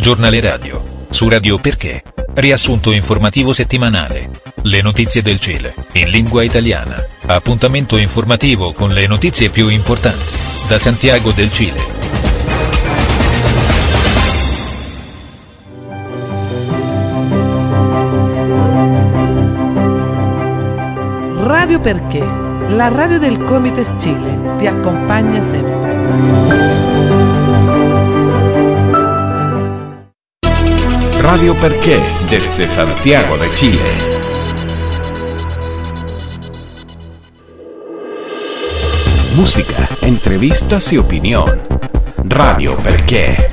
Giornale radio. Su Radio Perché. Riassunto informativo settimanale. Le notizie del Cile, in lingua italiana. Appuntamento informativo con le notizie più importanti. Da Santiago del Cile. Radio Perché, la radio del Comites Chile, ti accompagna sempre. Radio Perché, desde Santiago de Chile. Música, entrevistas y opinión. Radio Perché.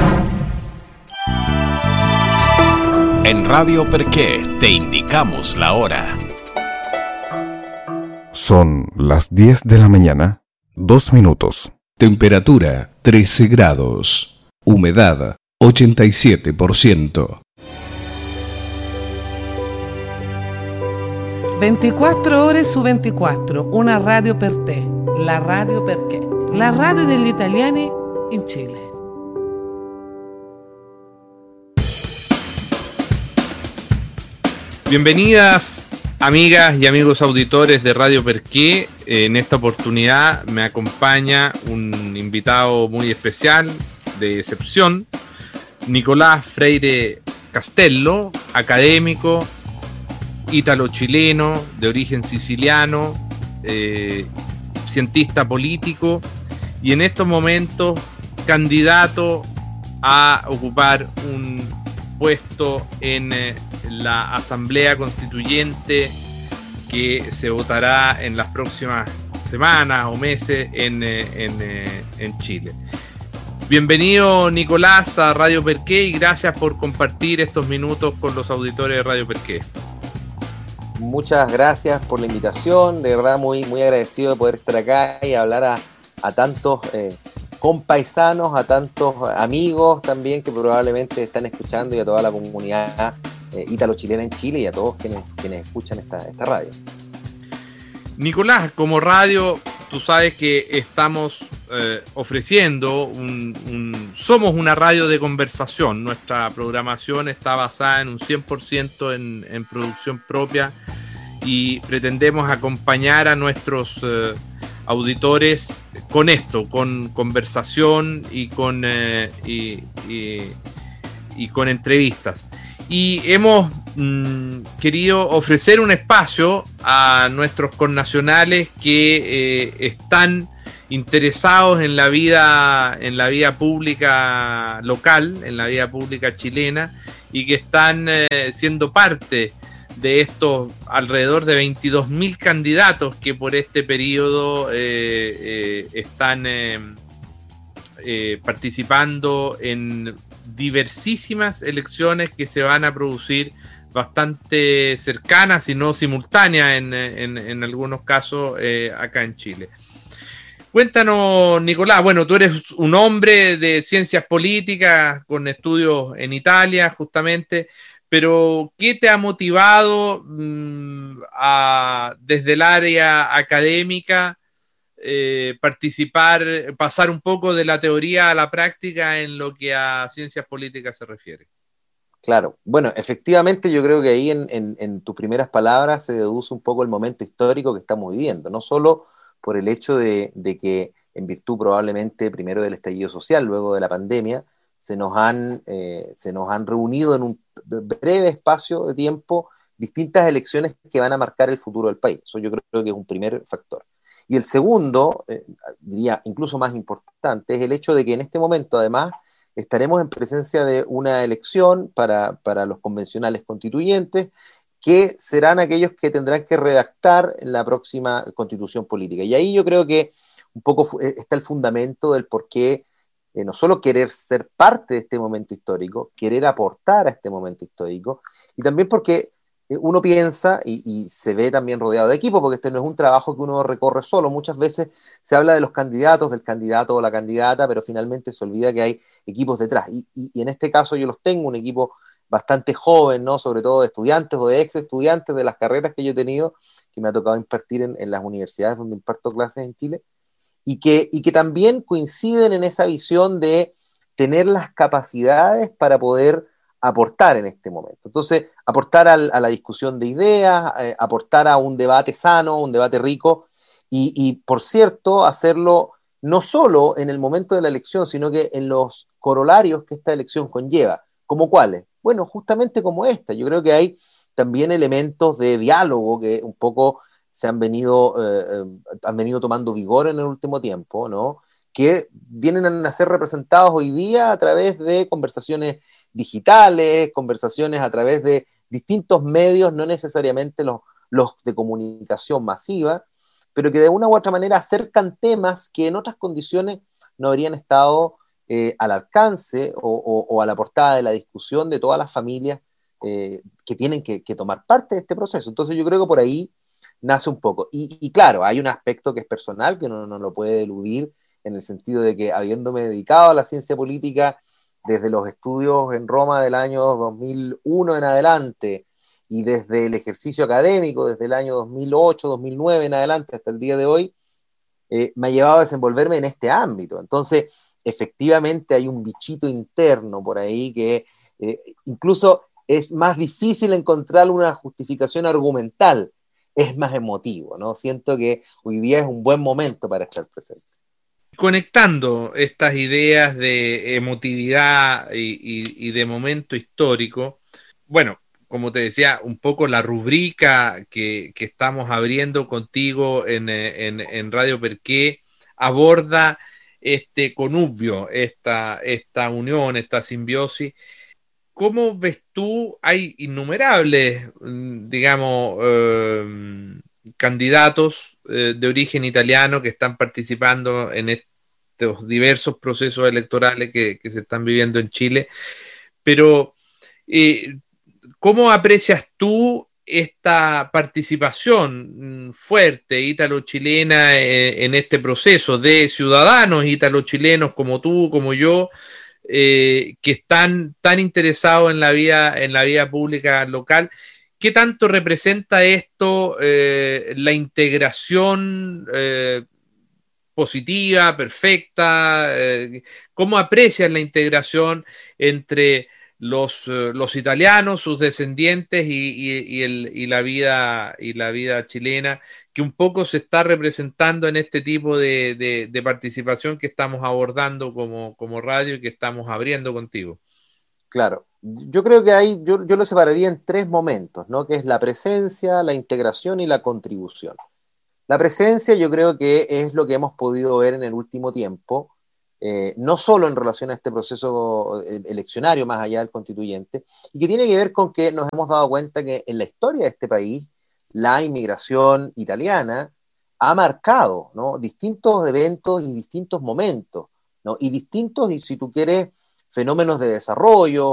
En Radio Perché te indicamos la hora. Son las 10 de la mañana, 2 minutos. Temperatura 13 grados. Humedad 87%. 24 ore su 24, una radio per te, la Radio Perché, la radio degli italiani in Cile. Bienvenidas, amigas y amigos auditores de Radio Perché. En esta oportunidad me acompaña un invitado muy especial, de excepción, Nicolás Freire Castello, académico, ítalo-chileno, de origen siciliano, cientista político y en estos momentos candidato a ocupar un puesto en la Asamblea Constituyente que se votará en las próximas semanas o meses en Chile. Bienvenido, Nicolás, a Radio Perché y gracias por compartir estos minutos con los auditores de Radio Perché. Muchas gracias por la invitación, de verdad muy agradecido de poder estar acá y hablar a tantos compaisanos, a tantos amigos también que probablemente están escuchando y a toda la comunidad ítalo-chilena en Chile y a todos quienes escuchan esta radio. Nicolás, como radio, tú sabes que estamos ofreciendo somos una radio de conversación. Nuestra programación está basada en un 100% en producción propia y pretendemos acompañar a nuestros auditores con esto, con conversación y con entrevistas. Y hemos querido ofrecer un espacio a nuestros connacionales que están interesados en la vida pública local, en la vida pública chilena, y que están siendo parte de estos alrededor de 22.000 candidatos que por este periodo están participando en diversísimas elecciones que se van a producir bastante cercanas y no simultáneas en algunos casos acá en Chile. Cuéntanos, Nicolás, bueno, tú eres un hombre de ciencias políticas con estudios en Italia justamente, pero ¿qué te ha motivado desde el área académica pasar un poco de la teoría a la práctica en lo que a ciencias políticas se refiere? Claro, bueno, efectivamente yo creo que ahí en tus primeras palabras se deduce un poco el momento histórico que estamos viviendo, no solo por el hecho de que en virtud probablemente primero del estallido social, luego de la pandemia, se nos han reunido en un breve espacio de tiempo distintas elecciones que van a marcar el futuro del país. Eso yo creo que es un primer factor. Y el segundo, diría incluso más importante, es el hecho de que en este momento además estaremos en presencia de una elección para los convencionales constituyentes, que serán aquellos que tendrán que redactar la próxima constitución política. Y ahí yo creo que un poco está el fundamento del por qué no solo querer ser parte de este momento histórico, querer aportar a este momento histórico, y también porque uno piensa y se ve también rodeado de equipo, porque este no es un trabajo que uno recorre solo. Muchas veces se habla de los candidatos, del candidato o la candidata, pero finalmente se olvida que hay equipos detrás. Y en este caso yo los tengo, un equipo bastante joven, ¿no? Sobre todo de estudiantes o de ex estudiantes de las carreras que yo he tenido, que me ha tocado impartir en las universidades donde imparto clases en Chile, y que también coinciden en esa visión de tener las capacidades para poder aportar en este momento. Entonces, aportar a la discusión de ideas, aportar a un debate sano, un debate rico, y por cierto, hacerlo no solo en el momento de la elección, sino que en los corolarios que esta elección conlleva. ¿Como cuáles? Bueno, justamente como esta. Yo creo que hay también elementos de diálogo que un poco han venido tomando vigor en el último tiempo, ¿no? Que vienen a ser representados hoy día a través de conversaciones digitales, conversaciones a través de distintos medios, no necesariamente los de comunicación masiva, pero que de una u otra manera acercan temas que en otras condiciones no habrían estado al alcance o a la portada de la discusión de todas las familias que tienen que tomar parte de este proceso. Entonces yo creo que por ahí nace un poco. Y claro, hay un aspecto que es personal, que no lo puede eludir, en el sentido de que habiéndome dedicado a la ciencia política desde los estudios en Roma del año 2001 en adelante, y desde el ejercicio académico, desde el año 2008, 2009 en adelante hasta el día de hoy, me ha llevado a desenvolverme en este ámbito. Entonces, efectivamente hay un bichito interno por ahí que incluso es más difícil encontrar una justificación argumental, es más emotivo, ¿no? Siento que hoy día es un buen momento para estar presente. Conectando estas ideas de emotividad y de momento histórico, bueno, como te decía, un poco la rubrica que estamos abriendo contigo en Radio Perqué aborda este connubio, esta unión, esta simbiosis. ¿Cómo ves tú? Hay innumerables, digamos, candidatos de origen italiano que están participando en estos diversos procesos electorales que se están viviendo en Chile, pero ¿cómo aprecias tú esta participación fuerte ítalo-chilena en este proceso de ciudadanos ítalo-chilenos como tú, como yo, que están tan interesados en la vida pública local? ¿Qué tanto representa esto la integración positiva, perfecta? ¿Cómo aprecias la integración entre los italianos, sus descendientes y la vida chilena, que un poco se está representando en este tipo de participación que estamos abordando como radio y que estamos abriendo contigo? Claro, yo creo que ahí yo lo separaría en tres momentos, ¿no? Que es la presencia, la integración y la contribución. La presencia yo creo que es lo que hemos podido ver en el último tiempo, no solo en relación a este proceso eleccionario más allá del constituyente, y que tiene que ver con que nos hemos dado cuenta que en la historia de este país la inmigración italiana ha marcado, ¿no? Distintos eventos y distintos momentos, ¿no? Y distintos, y si tú quieres, fenómenos de desarrollo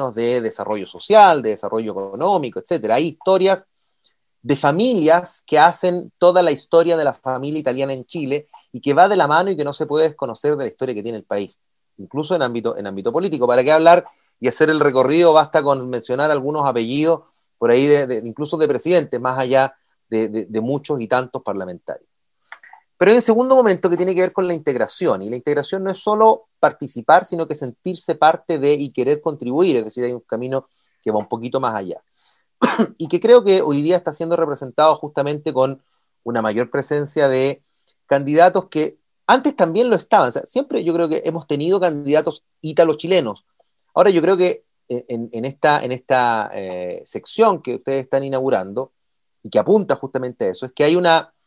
social, de desarrollo económico, etcétera. Hay historias de familias que hacen toda la historia de la familia italiana en Chile y que va de la mano y que no se puede desconocer de la historia que tiene el país, incluso en ámbito político. ¿Para qué hablar y hacer el recorrido? Basta con mencionar algunos apellidos por ahí, incluso de presidentes, más allá de muchos y tantos parlamentarios. Pero hay un segundo momento que tiene que ver con la integración, y la integración no es solo participar, sino que sentirse parte de y querer contribuir, es decir, hay un camino que va un poquito más allá. Y que creo que hoy día está siendo representado justamente con una mayor presencia de candidatos que antes también lo estaban. O sea, siempre yo creo que hemos tenido candidatos ítalo-chilenos. Ahora yo creo que en esta sección que ustedes están inaugurando y que apunta justamente a eso, es que hay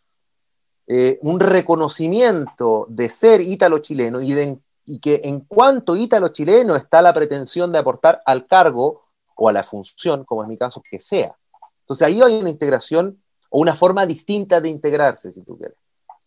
un reconocimiento de ser ítalo-chileno y que en cuanto ítalo-chileno está la pretensión de aportar al cargo o a la función, como es mi caso, que sea. Entonces ahí hay una integración o una forma distinta de integrarse, si tú quieres.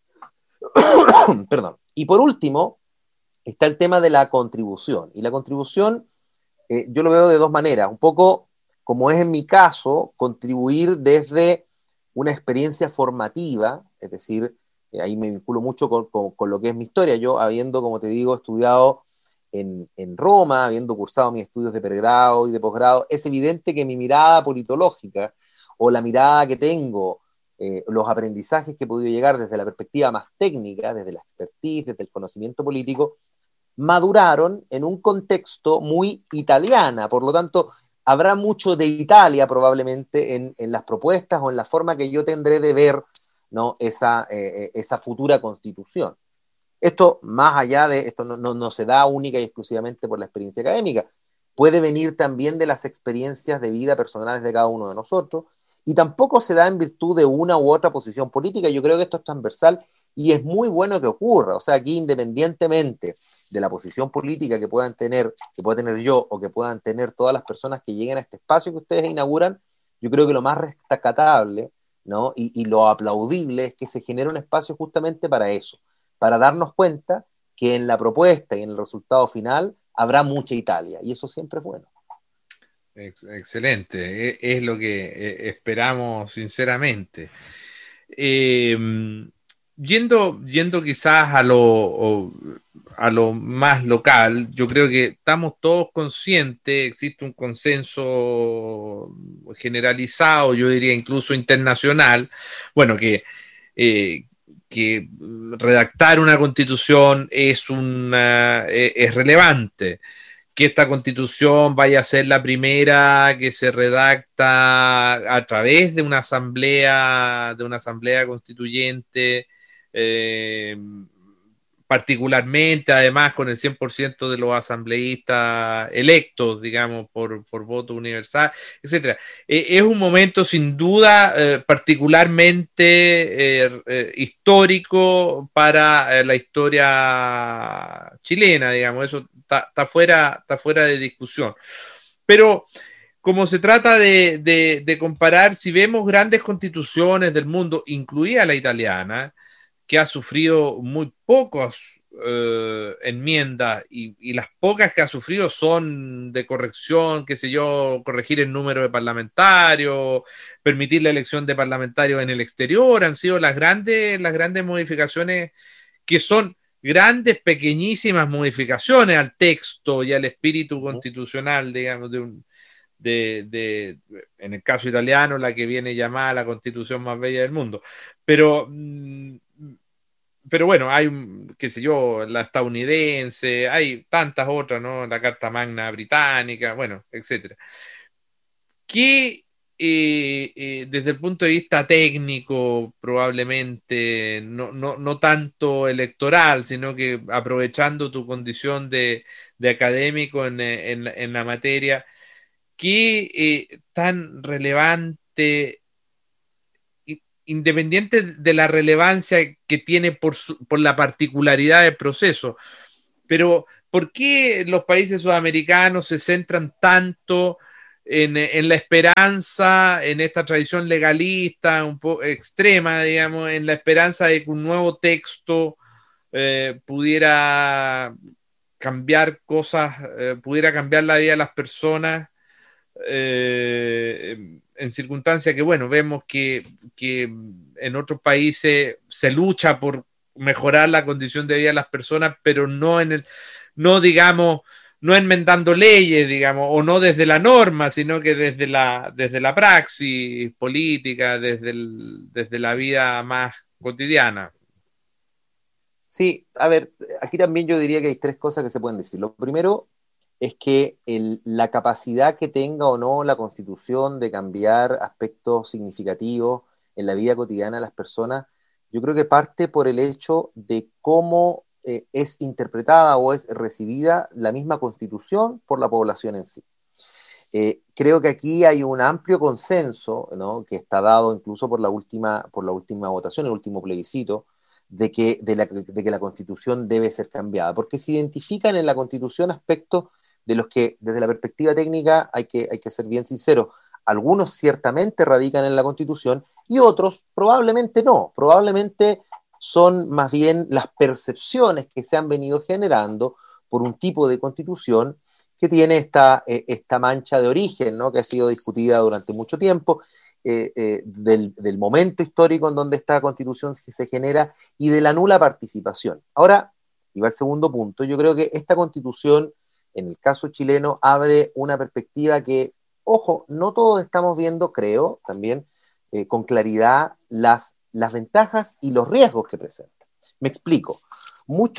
Perdón. Y por último, está el tema de la contribución. Y la contribución yo lo veo de dos maneras. Un poco, como es en mi caso, contribuir desde una experiencia formativa, es decir, ahí me vinculo mucho con lo que es mi historia. Yo, habiendo, como te digo, estudiado en Roma, habiendo cursado mis estudios de pregrado y de posgrado, es evidente que mi mirada politológica o la mirada que tengo, los aprendizajes que he podido llegar desde la perspectiva más técnica, desde la expertise, desde el conocimiento político, maduraron en un contexto muy italiana, por lo tanto, habrá mucho de Italia probablemente en las propuestas o en la forma que yo tendré de ver, ¿no?, esa futura constitución. Esto, más allá de, esto no se da única y exclusivamente por la experiencia académica, puede venir también de las experiencias de vida personales de cada uno de nosotros, y tampoco se da en virtud de una u otra posición política. Yo creo que esto es transversal y es muy bueno que ocurra. O sea, aquí, independientemente de la posición política que pueda tener yo o que puedan tener todas las personas que lleguen a este espacio que ustedes inauguran, yo creo que lo más rescatable, ¿no?, y lo aplaudible es que se genere un espacio justamente para eso, para darnos cuenta que en la propuesta y en el resultado final habrá mucha Italia, y eso siempre es bueno. Excelente, es lo que esperamos sinceramente. Yendo quizás a lo más local, yo creo que estamos todos conscientes, existe un consenso generalizado, yo diría incluso internacional, bueno, que redactar una constitución es relevante, que esta constitución vaya a ser la primera que se redacta a través de una asamblea constituyente, particularmente además con el 100% de los asambleístas electos, digamos, por voto universal, etcétera. Es un momento sin duda particularmente histórico para la historia chilena, digamos, eso está fuera de discusión. Pero como se trata de comparar, si vemos grandes constituciones del mundo, incluida la italiana, que ha sufrido muy pocas enmiendas y las pocas que ha sufrido son de corrección, qué sé yo, corregir el número de parlamentarios, permitir la elección de parlamentarios en el exterior, han sido las grandes modificaciones, que son grandes, pequeñísimas modificaciones al texto y al espíritu constitucional, digamos, en el caso italiano, la que viene llamada la constitución más bella del mundo. Pero bueno, hay, qué sé yo, la estadounidense, hay tantas otras, ¿no? La Carta Magna británica, bueno, etcétera. Que desde el punto de vista técnico, probablemente no tanto electoral, sino que aprovechando tu condición de académico en la materia, ¿qué tan relevante, independiente de la relevancia que tiene por la particularidad del proceso, pero por qué los países sudamericanos se centran tanto en la esperanza, en esta tradición legalista un poco extrema, digamos, en la esperanza de que un nuevo texto pudiera cambiar cosas, pudiera cambiar la vida de las personas, en circunstancias que, bueno, vemos que en otros países se lucha por mejorar la condición de vida de las personas, pero no digamos, no enmendando leyes, digamos, o no desde la norma, sino que desde la praxis política, desde la vida más cotidiana. Sí, a ver, aquí también yo diría que hay tres cosas que se pueden decir. Lo primero es que la capacidad que tenga o no la Constitución de cambiar aspectos significativos en la vida cotidiana de las personas, yo creo que parte por el hecho de cómo es interpretada o es recibida la misma Constitución por la población en sí. Creo que aquí hay un amplio consenso, ¿no?, que está dado incluso por la última votación, el último plebiscito, de que la Constitución debe ser cambiada, porque se identifican en la Constitución aspectos de los que, desde la perspectiva técnica, hay que ser bien sinceros, algunos ciertamente radican en la Constitución y otros probablemente no, probablemente son más bien las percepciones que se han venido generando por un tipo de Constitución que tiene esta mancha de origen, ¿no?, que ha sido discutida durante mucho tiempo, del momento histórico en donde esta Constitución se genera y de la nula participación. Ahora, y va el segundo punto, yo creo que esta Constitución, en el caso chileno, abre una perspectiva que, ojo, no todos estamos viendo, creo, también con claridad las ventajas y los riesgos que presenta. Me explico. Muchos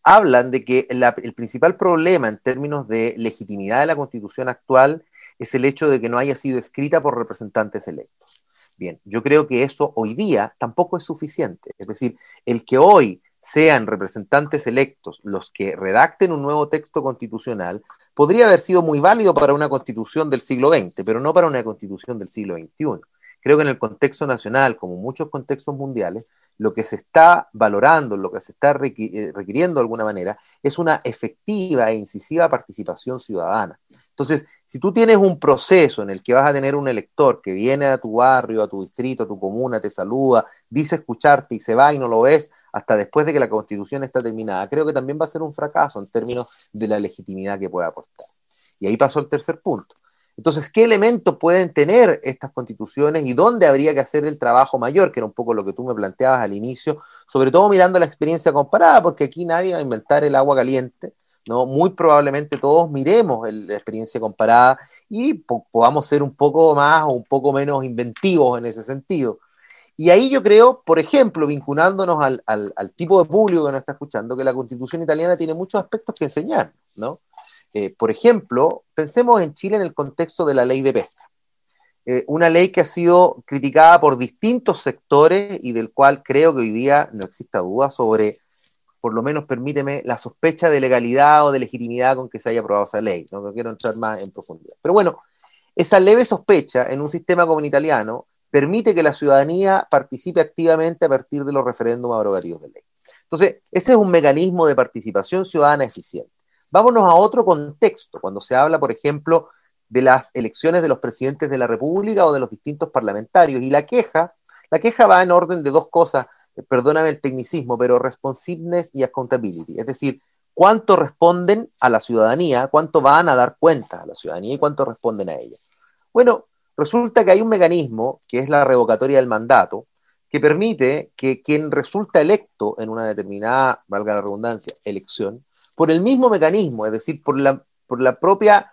hablan de que el principal problema en términos de legitimidad de la Constitución actual es el hecho de que no haya sido escrita por representantes electos. Bien, yo creo que eso hoy día tampoco es suficiente. Es decir, el que hoy sean representantes electos los que redacten un nuevo texto constitucional podría haber sido muy válido para una constitución del siglo XX, pero no para una constitución del siglo XXI. Creo que en el contexto nacional, como muchos contextos mundiales, lo que se está valorando, lo que se está requiriendo de alguna manera, es una efectiva e incisiva participación ciudadana. Entonces, si tú tienes un proceso en el que vas a tener un elector que viene a tu barrio, a tu distrito, a tu comuna, te saluda, dice escucharte y se va y no lo ves hasta después de que la Constitución está terminada, creo que también va a ser un fracaso en términos de la legitimidad que puede aportar. Y ahí pasó el tercer punto. Entonces, ¿qué elementos pueden tener estas constituciones y dónde habría que hacer el trabajo mayor? Que era un poco lo que tú me planteabas al inicio, sobre todo mirando la experiencia comparada, porque aquí nadie va a inventar el agua caliente, ¿no? Muy probablemente todos miremos la experiencia comparada y podamos ser un poco más o un poco menos inventivos en ese sentido. Y ahí yo creo, por ejemplo, vinculándonos al tipo de público que nos está escuchando, que la Constitución italiana tiene muchos aspectos que enseñar, ¿no? Por ejemplo, pensemos en Chile en el contexto de la ley de pesca. Una ley que ha sido criticada por distintos sectores y del cual creo que hoy día no exista duda sobre, por lo menos permíteme, la sospecha de legalidad o de legitimidad con que se haya aprobado esa ley. No quiero entrar más en profundidad. Pero bueno, esa leve sospecha en un sistema como el italiano permite que la ciudadanía participe activamente a partir de los referéndums abrogativos de ley. Entonces, ese es un mecanismo de participación ciudadana eficiente. Vámonos a otro contexto, cuando se habla, por ejemplo, de las elecciones de los presidentes de la República o de los distintos parlamentarios. Y la queja va en orden de dos cosas, perdóname el tecnicismo, pero responsiveness y accountability. Es decir, cuánto responden a la ciudadanía, cuánto van a dar cuenta a la ciudadanía y cuánto responden a ella. Bueno, resulta que hay un mecanismo, que es la revocatoria del mandato, que permite que quien resulta electo en una determinada, valga la redundancia, elección, por el mismo mecanismo, es decir, por la propia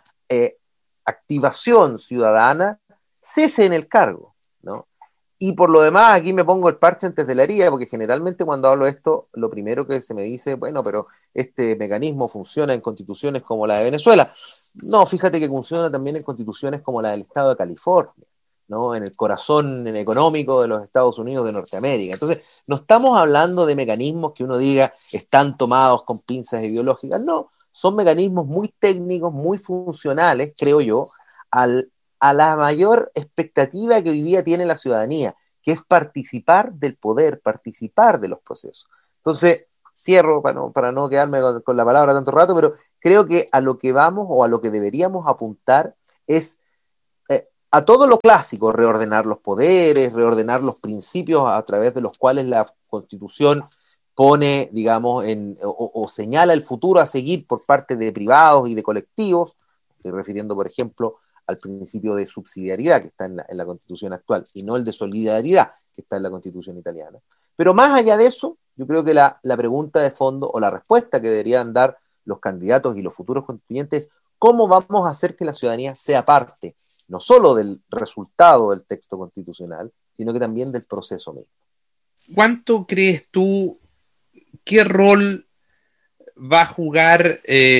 activación ciudadana, cese en el cargo, ¿no? Y por lo demás, aquí me pongo el parche antes de la herida, porque generalmente cuando hablo de esto, lo primero que se me dice, bueno, pero este mecanismo funciona en constituciones como la de Venezuela. No, fíjate que funciona también en constituciones como la del Estado de California, ¿no? En el corazón económico de los Estados Unidos de Norteamérica. Entonces, no estamos hablando de mecanismos que uno diga están tomados con pinzas ideológicas, no, son mecanismos muy técnicos, muy funcionales, creo yo, a la mayor expectativa que hoy día tiene la ciudadanía, que es participar del poder, participar de los procesos. Entonces, cierro para no quedarme con la palabra tanto rato, pero creo que a lo que vamos o a lo que deberíamos apuntar es a todo lo clásico, reordenar los poderes, reordenar los principios a través de los cuales la Constitución pone, digamos, o señala el futuro a seguir por parte de privados y de colectivos. Estoy refiriendo, por ejemplo, al principio de subsidiariedad que está en la Constitución actual y no el de solidaridad que está en la Constitución italiana. Pero más allá de eso, yo creo que la pregunta de fondo o la respuesta que deberían dar los candidatos y los futuros constituyentes es cómo vamos a hacer que la ciudadanía sea parte no solo del resultado del texto constitucional, sino que también del proceso mismo. ¿Cuánto crees tú, qué rol va a jugar?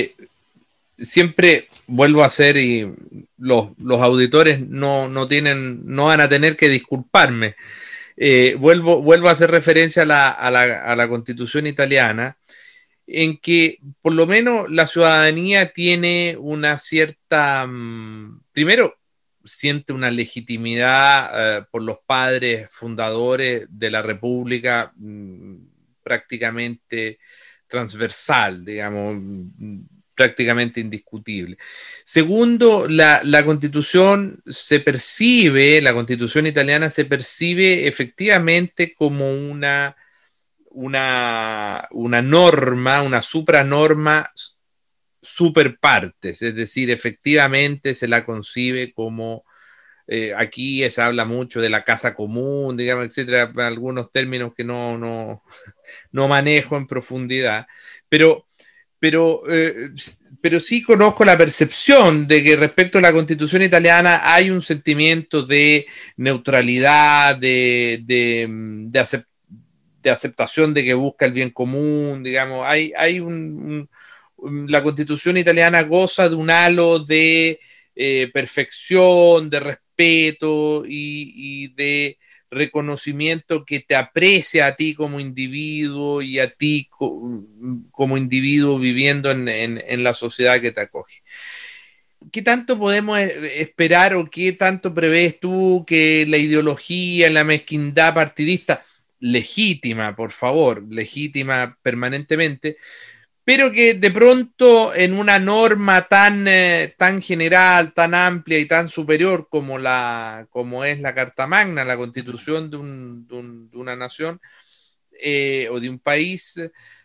Siempre vuelvo a hacer, y los auditores no van a tener que disculparme. Vuelvo a hacer referencia a la Constitución italiana, en que por lo menos la ciudadanía tiene una cierta, primero, siente una legitimidad por los padres fundadores de la República prácticamente transversal, digamos, prácticamente indiscutible. Segundo, la Constitución italiana se percibe efectivamente como una norma, una supranorma super partes, es decir, efectivamente se la concibe como, aquí se habla mucho de la casa común, digamos, etcétera, algunos términos que no manejo en profundidad, pero sí conozco la percepción de que respecto a la Constitución italiana hay un sentimiento de neutralidad, de de aceptación de que busca el bien común, digamos, la Constitución italiana goza de un halo de perfección, de respeto y de reconocimiento que te aprecia a ti como individuo y a ti como individuo viviendo en la sociedad que te acoge. ¿Qué tanto podemos esperar o qué tanto prevés tú que la ideología, la mezquindad partidista, legítima, por favor, legítima permanentemente, pero que de pronto en una norma tan general, tan amplia y tan superior como es la Carta Magna, la Constitución de una nación o de un país,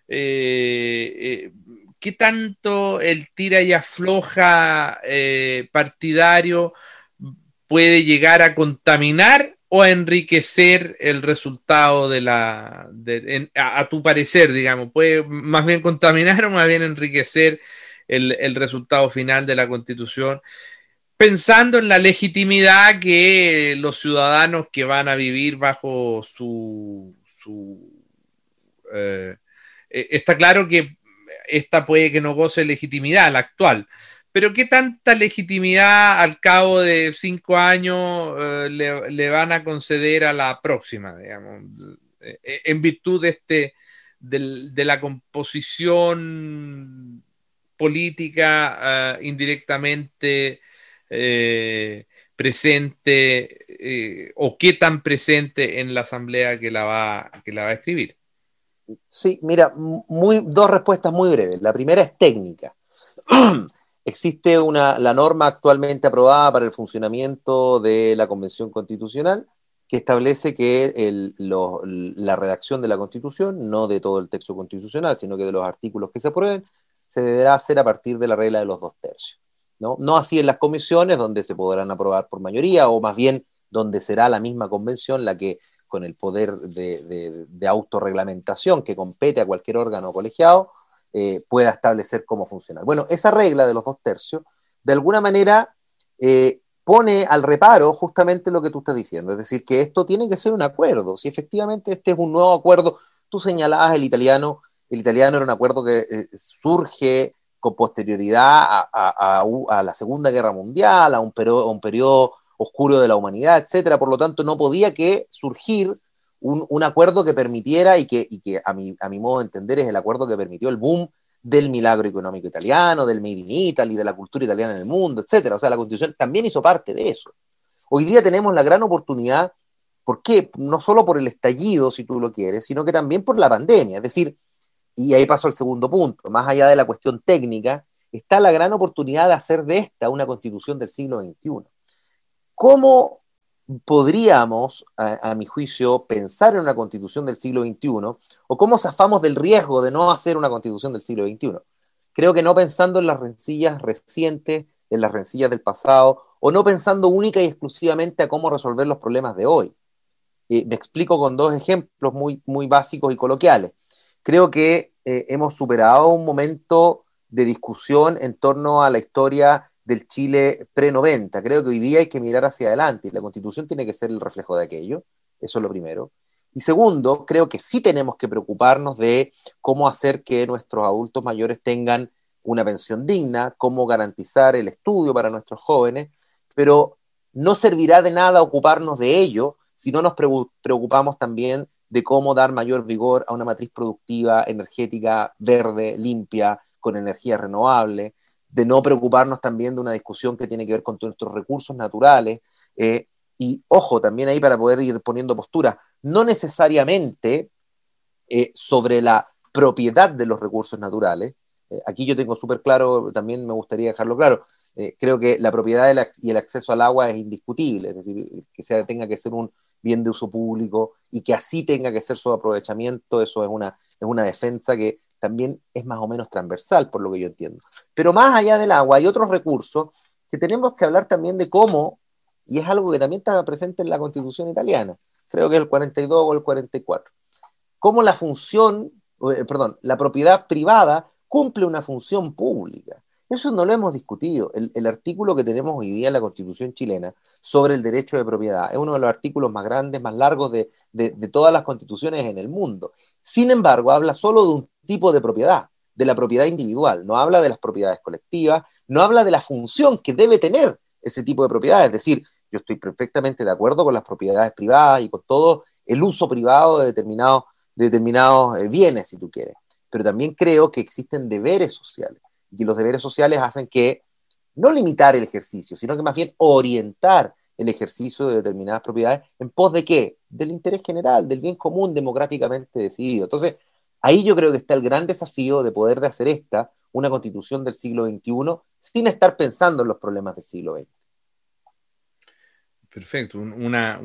¿qué tanto el tira y afloja partidario puede llegar a contaminar o a enriquecer el resultado a tu parecer, digamos? ¿Puede más bien contaminar o más bien enriquecer el resultado final de la Constitución? Pensando en la legitimidad que los ciudadanos que van a vivir bajo está claro que esta puede que no goce legitimidad, la actual, pero ¿qué tanta legitimidad al cabo de 5 años le van a conceder a la próxima, digamos, en virtud de la composición política indirectamente presente o qué tan presente en la asamblea que la va a escribir? Sí, mira, dos respuestas muy breves. La primera es técnica. Existe la norma actualmente aprobada para el funcionamiento de la Convención Constitucional que establece que la redacción de la Constitución, no de todo el texto constitucional, sino que de los artículos que se aprueben, se deberá hacer a partir de la regla de los 2/3. No así en las comisiones, donde se podrán aprobar por mayoría, o más bien donde será la misma convención la que, con el poder de autorreglamentación que compete a cualquier órgano colegiado, pueda establecer cómo funcionar. Bueno, esa regla de los 2/3, de alguna manera, pone al reparo justamente lo que tú estás diciendo, es decir, que esto tiene que ser un acuerdo. Si efectivamente este es un nuevo acuerdo, tú señalabas el italiano era un acuerdo que surge con posterioridad a la Segunda Guerra Mundial, a un periodo oscuro de la humanidad, etcétera. Por lo tanto, no podía que surgir un acuerdo que permitiera y que a mi modo de entender es el acuerdo que permitió el boom del milagro económico italiano, del Made in Italy, de la cultura italiana en el mundo, etcétera. O sea, la Constitución también hizo parte de eso. Hoy día tenemos la gran oportunidad, ¿por qué? No solo por el estallido, si tú lo quieres, sino que también por la pandemia. Es decir, y ahí paso al segundo punto, más allá de la cuestión técnica, está la gran oportunidad de hacer de esta una Constitución del siglo XXI. ¿Cómo podríamos, a mi juicio, pensar en una Constitución del siglo XXI? ¿O cómo zafamos del riesgo de no hacer una Constitución del siglo XXI? Creo que no pensando en las rencillas recientes, en las rencillas del pasado, o no pensando única y exclusivamente a cómo resolver los problemas de hoy. Me explico con dos ejemplos muy, muy básicos y coloquiales. Creo que hemos superado un momento de discusión en torno a la historia del Chile pre-90. Creo que hoy día hay que mirar hacia adelante y la Constitución tiene que ser el reflejo de aquello. Eso es lo primero. Y segundo, creo que sí tenemos que preocuparnos de cómo hacer que nuestros adultos mayores tengan una pensión digna, cómo garantizar el estudio para nuestros jóvenes, pero no servirá de nada ocuparnos de ello si no nos preocupamos también de cómo dar mayor vigor a una matriz productiva, energética, verde, limpia, con energía renovable, de no preocuparnos también de una discusión que tiene que ver con nuestros recursos naturales, y ojo, también ahí para poder ir poniendo postura, no necesariamente sobre la propiedad de los recursos naturales. Aquí yo tengo súper claro, también me gustaría dejarlo claro, creo que la propiedad y el acceso al agua es indiscutible, es decir, que tenga que ser un bien de uso público y que así tenga que ser su aprovechamiento, eso es una defensa que también es más o menos transversal, por lo que yo entiendo. Pero más allá del agua hay otros recursos que tenemos que hablar también de cómo, y es algo que también está presente en la Constitución italiana, creo que es el 42 o el 44, cómo la propiedad privada cumple una función pública. Eso no lo hemos discutido. El artículo que tenemos hoy día en la Constitución chilena sobre el derecho de propiedad es uno de los artículos más grandes, más largos de todas las constituciones en el mundo. Sin embargo, habla solo de un tipo de propiedad, de la propiedad individual. No habla de las propiedades colectivas, no habla de la función que debe tener ese tipo de propiedad. Es decir, yo estoy perfectamente de acuerdo con las propiedades privadas y con todo el uso privado de determinados bienes, si tú quieres. Pero también creo que existen deberes sociales. Y los deberes sociales hacen que no limitar el ejercicio, sino que más bien orientar el ejercicio de determinadas propiedades en pos de ¿qué? Del interés general, del bien común democráticamente decidido. Entonces, ahí yo creo que está el gran desafío de poder de hacer una constitución del siglo XXI, sin estar pensando en los problemas del siglo XX. Perfecto, una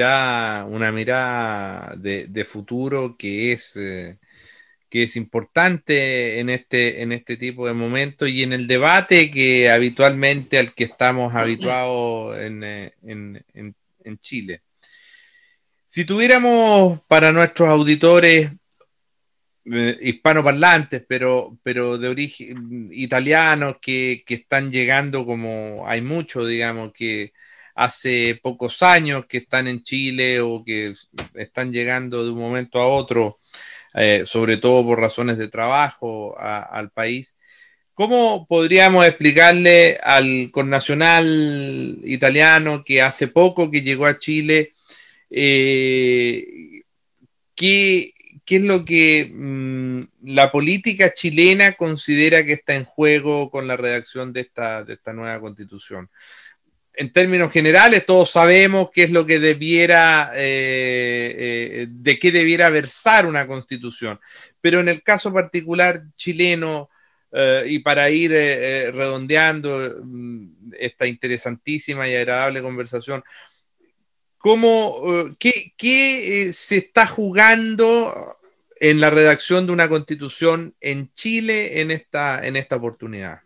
mirada de futuro que es importante en este tipo de momentos y en el debate que habitualmente al que estamos habituados en Chile. Si tuviéramos para nuestros auditores hispanoparlantes, pero de origen italianos que están llegando, como hay muchos, digamos, que hace pocos años que están en Chile o que están llegando de un momento a otro, sobre todo por razones de trabajo al país. ¿Cómo podríamos explicarle al connacional italiano que hace poco que llegó a Chile qué es lo que la política chilena considera que está en juego con la redacción de esta nueva constitución? En términos generales, todos sabemos qué es lo que de qué debiera versar una constitución, pero en el caso particular chileno, y para ir redondeando esta interesantísima y agradable conversación, ¿qué se está jugando en la redacción de una constitución en Chile en esta oportunidad?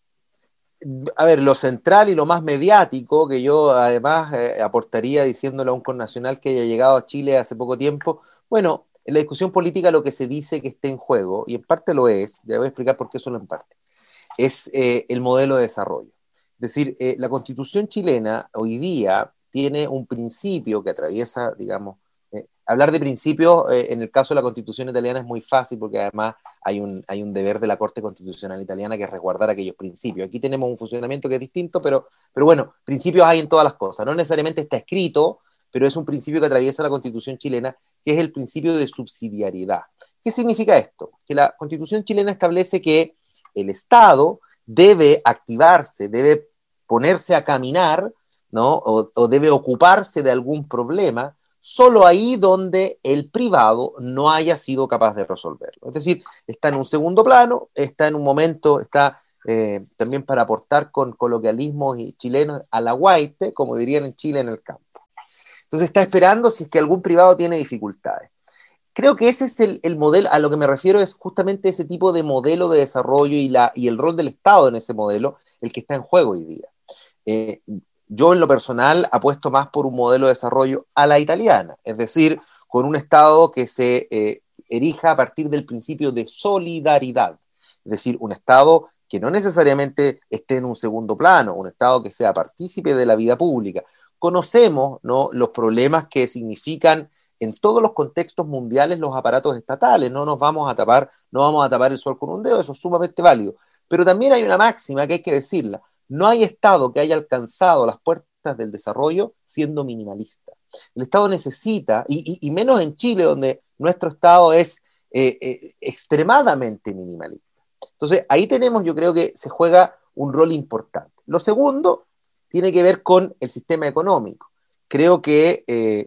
A ver, lo central y lo más mediático que yo además aportaría diciéndole a un connacional que haya llegado a Chile hace poco tiempo, bueno, en la discusión política lo que se dice que esté en juego, y en parte lo es, ya voy a explicar por qué solo en parte, es el modelo de desarrollo. Es decir, la Constitución chilena hoy día tiene un principio que atraviesa, digamos, hablar de principios en el caso de la Constitución italiana es muy fácil porque además hay un deber de la Corte Constitucional italiana que es resguardar aquellos principios. Aquí tenemos un funcionamiento que es distinto, pero bueno, principios hay en todas las cosas. No necesariamente está escrito, pero es un principio que atraviesa la Constitución chilena, que es el principio de subsidiariedad. ¿Qué significa esto? Que la Constitución chilena establece que el Estado debe activarse, debe ponerse a caminar, ¿no? o debe ocuparse de algún problema solo ahí donde el privado no haya sido capaz de resolverlo. Es decir, está en un segundo plano, está en un momento, está también para aportar con coloquialismos chilenos a la guaite, como dirían en Chile, en el campo. Entonces está esperando si es que algún privado tiene dificultades. Creo que ese es el modelo, a lo que me refiero es justamente ese tipo de modelo de desarrollo y el rol del Estado en ese modelo, el que está en juego hoy día. Yo en lo personal apuesto más por un modelo de desarrollo a la italiana, es decir, con un Estado que se erija a partir del principio de solidaridad, es decir, un Estado que no necesariamente esté en un segundo plano, un Estado que sea partícipe de la vida pública. Conocemos, ¿no?, los problemas que significan en todos los contextos mundiales los aparatos estatales, no vamos a tapar el sol con un dedo, eso es sumamente válido. Pero también hay una máxima que hay que decirla: no hay Estado que haya alcanzado las puertas del desarrollo siendo minimalista. El Estado necesita, y menos en Chile, donde nuestro Estado es extremadamente minimalista. Entonces, ahí tenemos, yo creo que se juega un rol importante. Lo segundo tiene que ver con el sistema económico. Creo que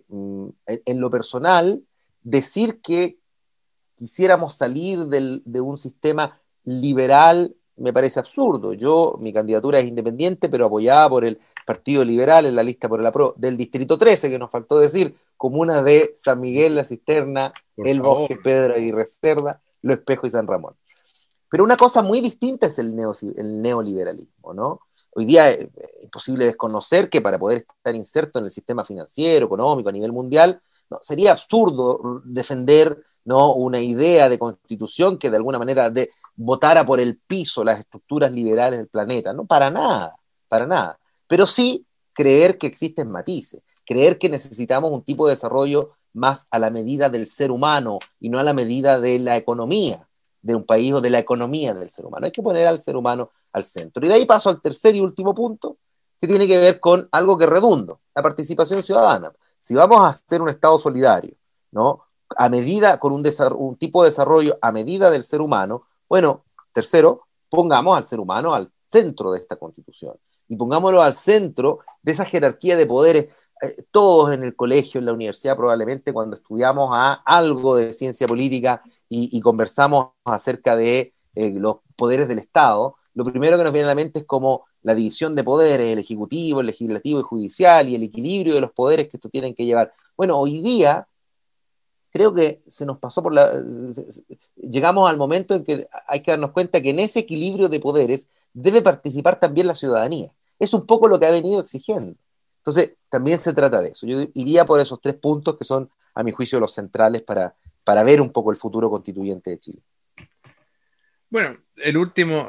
en lo personal, decir que quisiéramos salir de un sistema liberal me parece absurdo. Mi candidatura es independiente, pero apoyada por el Partido Liberal en la lista por el apruebo del Distrito 13, que nos faltó decir, comunas de San Miguel, La Cisterna, El Bosque, Pedro Aguirre Cerda, Los Espejos y San Ramón. Pero una cosa muy distinta es el neoliberalismo, ¿no? Hoy día es imposible desconocer que para poder estar inserto en el sistema financiero, económico, a nivel mundial, ¿no?, sería absurdo defender, ¿no?, una idea de constitución que de alguna manera botara por el piso las estructuras liberales del planeta, no, para nada, para nada. Pero sí creer que existen matices, creer que necesitamos un tipo de desarrollo más a la medida del ser humano y no a la medida de la economía de un país o de la economía del ser humano. Hay que poner al ser humano al centro. Y de ahí paso al tercer y último punto, que tiene que ver con algo que redundo, la participación ciudadana. Si vamos a hacer un Estado solidario, ¿no? A medida, con un tipo de desarrollo a medida del ser humano, bueno, tercero, pongamos al ser humano al centro de esta Constitución y pongámoslo al centro de esa jerarquía de poderes. Todos en el colegio, en la universidad, probablemente cuando estudiamos algo de ciencia política y conversamos acerca de los poderes del Estado, lo primero que nos viene a la mente es como la división de poderes, el ejecutivo, el legislativo y judicial, y el equilibrio de los poderes que esto tienen que llevar. Bueno, hoy día creo que se nos pasó llegamos al momento en que hay que darnos cuenta que en ese equilibrio de poderes debe participar también la ciudadanía. Es un poco lo que ha venido exigiendo. Entonces, también se trata de eso. Yo iría por esos 3 puntos que son, a mi juicio, los centrales para ver un poco el futuro constituyente de Chile. Bueno, el último,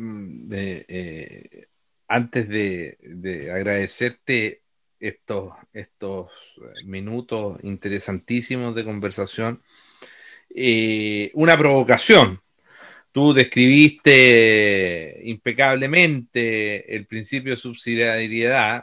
antes de agradecerte estos minutos interesantísimos de conversación, una provocación. Tú describiste impecablemente el principio de subsidiariedad,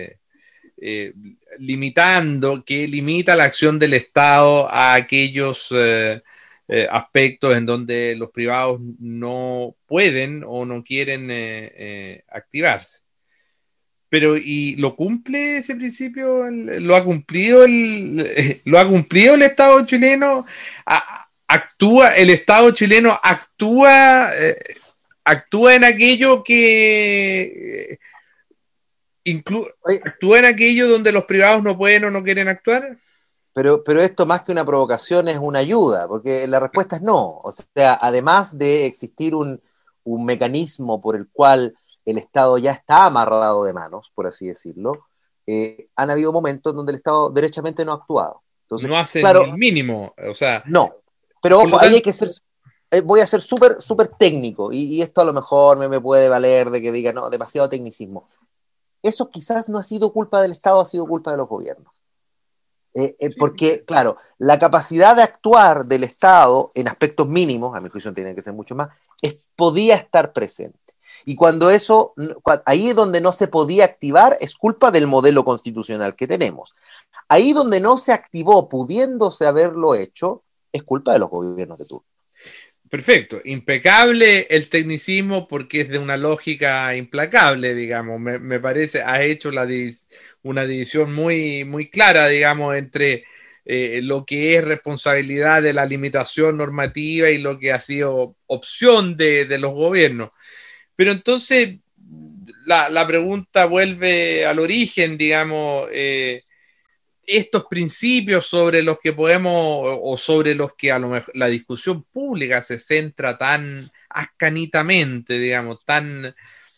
limitando, que limita la acción del Estado a aquellos aspectos en donde los privados no pueden o no quieren activarse. Pero, ¿y lo cumple ese principio? ¿Lo ha cumplido el Estado chileno? El Estado chileno actúa en aquello que actúa en aquello donde los privados no pueden o no quieren actuar. Pero esto más que una provocación es una ayuda, porque la respuesta es no. O sea, además de existir un mecanismo por el cual el Estado ya está amarrado de manos, por así decirlo, han habido momentos donde el Estado derechamente no ha actuado. Entonces, no hace claro, ni el mínimo, o sea... No, pero ojo, ahí hay que ser... voy a ser súper técnico, y esto a lo mejor me puede valer de que diga, no, demasiado tecnicismo. Eso quizás no ha sido culpa del Estado, ha sido culpa de los gobiernos. Porque, claro, la capacidad de actuar del Estado en aspectos mínimos, a mi juicio tiene que ser mucho más, podía estar presente. Y cuando eso, ahí donde no se podía activar, es culpa del modelo constitucional que tenemos. Ahí donde no se activó, pudiéndose haberlo hecho, es culpa de los gobiernos de turno. Perfecto, impecable el tecnicismo porque es de una lógica implacable, digamos, me parece, ha hecho una división muy, muy clara, digamos, entre lo que es responsabilidad de la limitación normativa y lo que ha sido opción de los gobiernos. Pero entonces la pregunta vuelve al origen, digamos, estos principios sobre los que podemos, o sobre los que a lo mejor la discusión pública se centra tan ascanitamente, digamos, tan,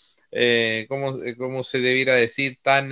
¿cómo se debiera decir? Tan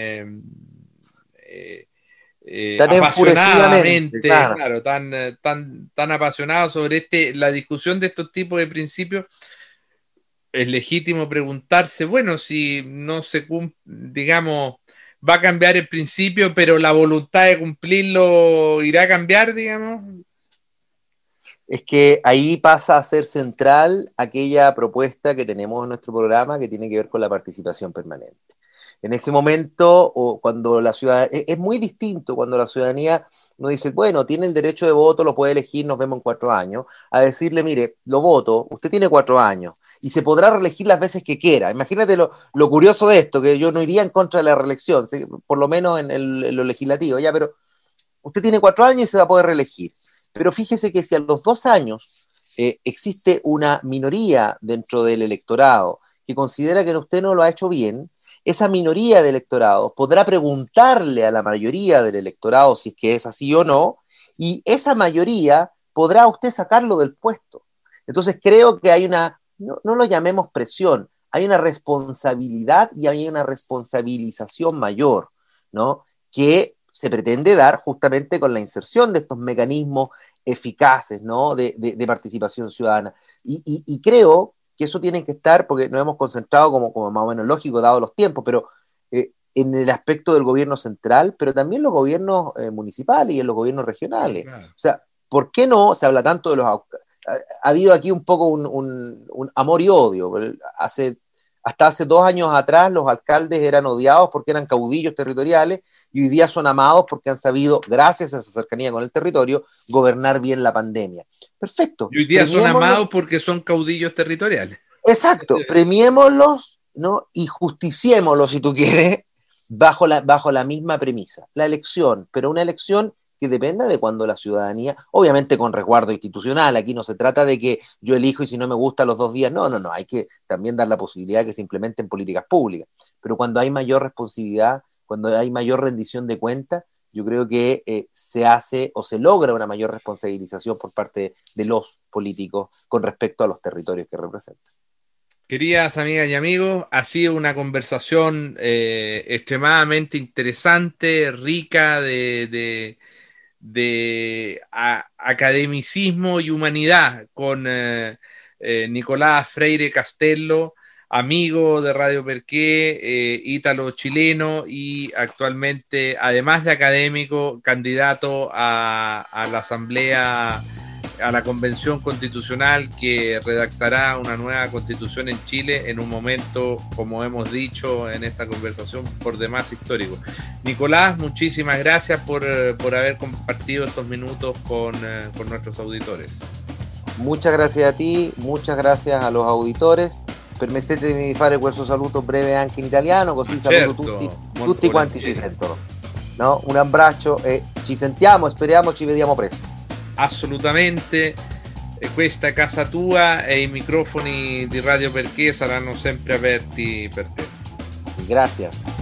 apasionadamente, claro, tan apasionado sobre la discusión de estos tipos de principios. Es legítimo preguntarse, bueno, si no se cumple, digamos, va a cambiar el principio, pero la voluntad de cumplirlo irá a cambiar, digamos. Es que ahí pasa a ser central aquella propuesta que tenemos en nuestro programa que tiene que ver con la participación permanente. En ese momento, o cuando la ciudadanía, es muy distinto cuando la ciudadanía nos dice, bueno, tiene el derecho de voto, lo puede elegir, nos vemos en 4 años, a decirle, mire, lo voto, usted tiene 4 años, y se podrá reelegir las veces que quiera. Imagínate lo curioso de esto, que yo no iría en contra de la reelección, por lo menos en lo legislativo, ya, pero usted tiene 4 años y se va a poder reelegir. Pero fíjese que si a los 2 años existe una minoría dentro del electorado que considera que usted no lo ha hecho bien, esa minoría de electorado podrá preguntarle a la mayoría del electorado si es que es así o no, y esa mayoría podrá usted sacarlo del puesto. Entonces creo que hay una, no lo llamemos presión, hay una responsabilidad y hay una responsabilización mayor, ¿no? Que se pretende dar justamente con la inserción de estos mecanismos eficaces, ¿no? de participación ciudadana. Y creo que eso tiene que estar, porque nos hemos concentrado como más o menos lógico, dado los tiempos, pero en el aspecto del gobierno central, pero también los gobiernos municipales y en los gobiernos regionales. Claro. O sea, ¿por qué no se habla tanto de los... Ha habido aquí un poco un amor y odio. Hasta hace 2 años atrás los alcaldes eran odiados porque eran caudillos territoriales y hoy día son amados porque han sabido, gracias a esa cercanía con el territorio, gobernar bien la pandemia. Perfecto. Y hoy día son amados porque son caudillos territoriales. Exacto. Premiémoslos, ¿no? Y justiciémoslos, si tú quieres, bajo la misma premisa. La elección, pero una elección que dependa de cuando la ciudadanía, obviamente con resguardo institucional, aquí no se trata de que yo elijo y si no me gusta los 2 días, no, hay que también dar la posibilidad de que se implementen políticas públicas, pero cuando hay mayor responsabilidad, cuando hay mayor rendición de cuentas, yo creo que se hace o se logra una mayor responsabilización por parte de los políticos con respecto a los territorios que representan. Queridas amigas y amigos, ha sido una conversación extremadamente interesante, rica de academicismo y humanidad con Nicolás Freire Castello, amigo de Radio Perqué, ítalo-chileno y actualmente, además de académico, candidato a la Asamblea, a la Convención Constitucional que redactará una nueva constitución en Chile en un momento, como hemos dicho en esta conversación, por demás histórico. Nicolás, muchísimas gracias por haber compartido estos minutos con nuestros auditores. Muchas gracias a ti, muchas gracias a los auditores. Permettete di fare questo saluto breve anche in italiano, così saluto tutti quanti ci sentono. No? Un abbraccio e ci sentiamo e speriamo ci vediamo presto. Assolutamente, questa è casa tua e i microfoni di Radio Perché saranno sempre aperti per te. Gracias.